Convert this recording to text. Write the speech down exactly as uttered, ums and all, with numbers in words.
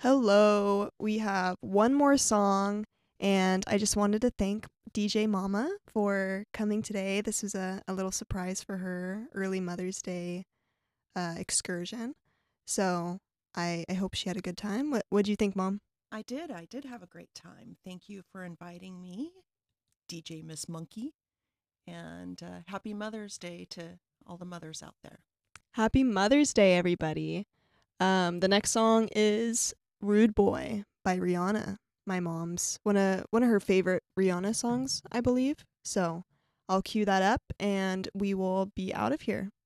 Hello. We have one more song, and I just wanted to thank D J Mama for coming today. This was a, a little surprise for her early Mother's Day uh, excursion. So I, I hope she had a good time. What what do you think, Mom? I did. I did have a great time. Thank you for inviting me, D J Miss Monkey, and uh, happy Mother's Day to all the mothers out there. Happy Mother's Day, everybody. Um, the next song is "Rude Boy" by Rihanna. My mom's one of one of her favorite Rihanna songs, I believe. So I'll cue that up, and we will be out of here.